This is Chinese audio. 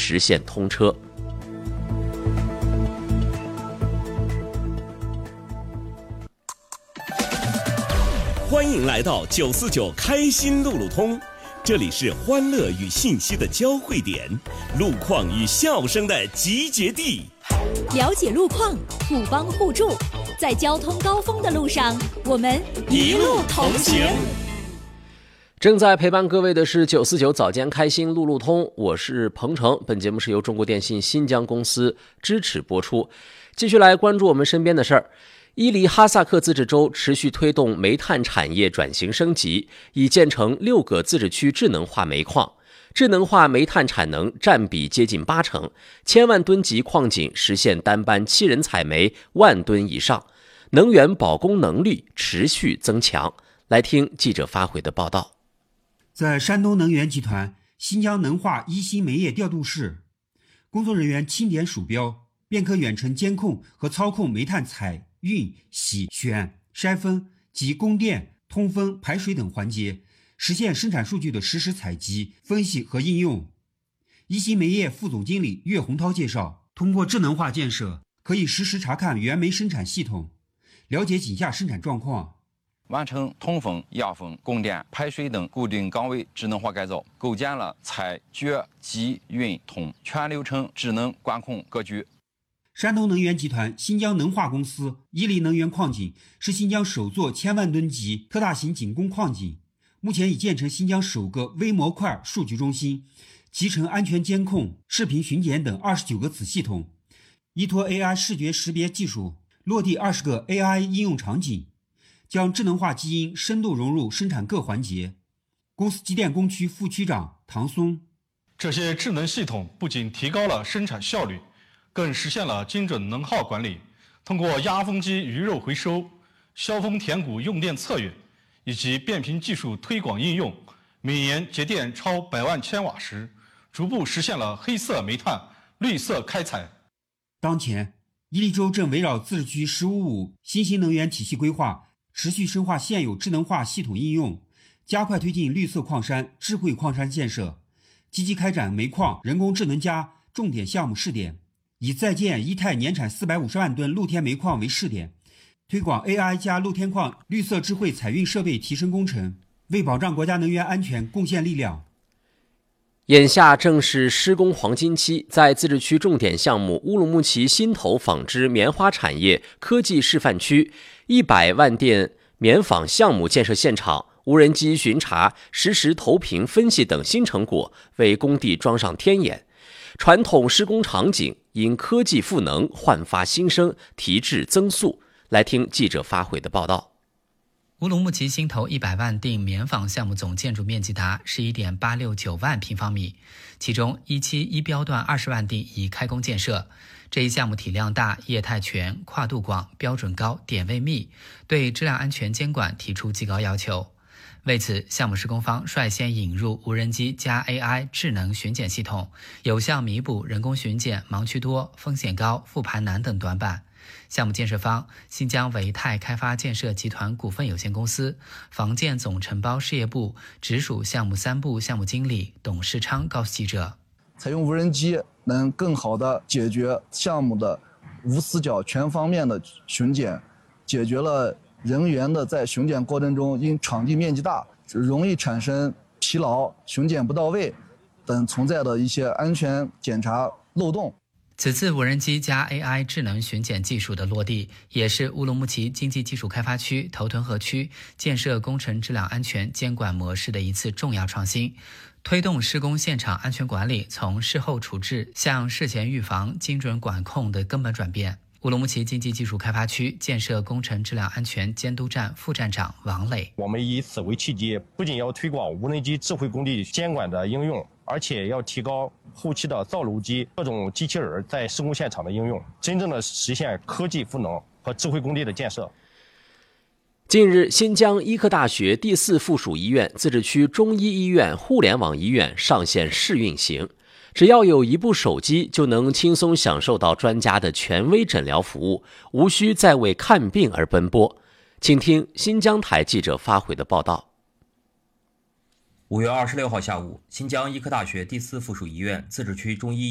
实现通车。 欢迎来到949开心路路通，这里是欢乐与信息的交汇点，路况与笑声的集结地。 了解路况，互帮互助，在交通高峰的路上，我们一路同行。 正在陪伴各位的是949早间开心路路通，我是鹏程。本节目是由中国电信新疆公司支持播出。继续来关注我们身边的事儿。伊犁哈萨克自治州持续推动煤炭产业转型升级，已建成6个自治区智能化煤矿，智能化煤炭产能占比接近80%，千万吨级矿井实现单班7人采煤10000吨以上，能源保供能力持续增强。来听记者发回的报道。 在山东能源集团新疆能化一新煤业调度室，工作人员轻点鼠标便可远程监控和操控煤炭采运、洗、选、筛分及供电、通风、排水等环节，实现生产数据的实时采集、分析和应用。一新煤业副总经理岳洪涛介绍，通过智能化建设，可以实时查看原煤生产系统，了解井下生产状况， 完成通风、压风、供电、排水等固定岗位智能化改造，构建了采、掘、集、运、通全流程智能管控格局。 山东能源集团新疆能化公司伊犁能源矿井是新疆首座1000万吨级特大型井工矿井，目前已建成新疆首个微模块数据中心，集成安全监控、视频巡检等29个子系统，依托 AI 视觉识别技术落地20个 AI 应用场景，将智能化基因深度融入生产各环节。公司机电工区副区长唐松， 这些智能系统不仅提高了生产效率，更实现了精准能耗管理，通过压风机余肉回收、削峰填谷用电测阅以及变频技术推广应用，每年节电超100万千瓦时，逐步实现了黑色煤炭绿色开采。 当前，伊犁州正围绕自治区“15+5”新型能源体系规划，持续深化现有智能化系统应用，加快推进绿色矿山、智慧矿山建设，积极开展煤矿人工智能加重点项目试点，以在建一泰年产450万吨露天煤矿为试点，推广 AI 加露天矿绿色智慧采运设备提升工程，为保障国家能源安全贡献力量。 眼下正是施工黄金期，在自治区重点项目乌鲁木齐新头纺织棉花产业科技示范区100万店棉纺项目建设现场，无人机巡查、实时投屏分析等新成果为工地装上天眼，传统施工场景因科技赋能焕发新生，提质增速。来听记者发回的报道。 乌鲁木齐新头100万锭棉纺项目总建筑面积达11.869万平方米，其中一期一标段20万锭已开工建设。这一项目体量大、业态全、跨度广、标准高、点位密，对质量安全监管提出极高要求。为此，项目施工方率先引入无人机加 AI 智能巡检系统，有效弥补人工巡检盲区多、风险高、复盘难等短板。项目建设方新疆维泰开发建设集团股份有限公司房建总承包事业部直属项目3部项目经理董世昌告诉记者， 采用无人机能更好地解决项目的无死角全方面的巡检，解决了人员的在巡检过程中因场地面积大容易产生疲劳、巡检不到位等存在的一些安全检查漏洞。 此次无人机加 AI 智能巡检技术的落地，也是乌鲁木齐经济技术开发区头屯河区建设工程质量安全监管模式的一次重要创新，推动施工现场安全管理从事后处置向事前预防、精准管控的根本转变。乌鲁木齐经济技术开发区建设工程质量安全监督站副站长王磊， 我们以此为契机，不仅要推广无人机智慧工地监管的应用，而且要提高后期的造楼机、各种机器人在施工现场的应用，真正的实现科技赋能和智慧工地的建设。 近日，新疆医科大学第4附属医院、自治区中医医院、互联网医院上线试运行，只要有一部手机，就能轻松享受到专家的权威诊疗服务，无需再为看病而奔波。请听新疆台记者发回的报道。 5月26号下午，新疆医科大学第4附属医院、自治区中医